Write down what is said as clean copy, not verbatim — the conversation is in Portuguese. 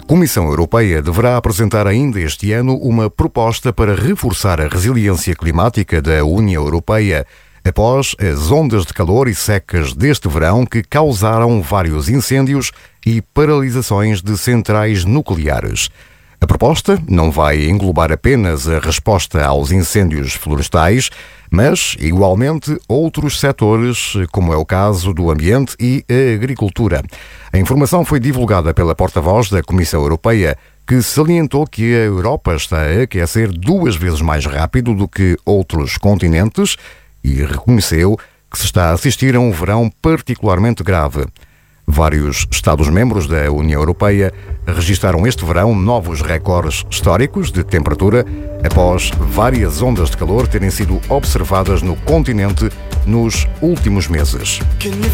Comissão Europeia deverá apresentar ainda este ano uma proposta para reforçar a resiliência climática da União Europeia após as ondas de calor e secas deste verão que causaram vários incêndios e paralisações de centrais nucleares. A proposta não vai englobar apenas a resposta aos incêndios florestais, mas, igualmente, outros setores, como é o caso do ambiente e a agricultura. A informação foi divulgada pela porta-voz da Comissão Europeia, que salientou que a Europa está a aquecer 2 vezes mais rápido do que outros continentes e reconheceu que se está a assistir a um verão particularmente grave. Vários Estados-membros da União Europeia registaram este verão novos recordes históricos de temperatura após várias ondas de calor terem sido observadas no continente nos últimos meses.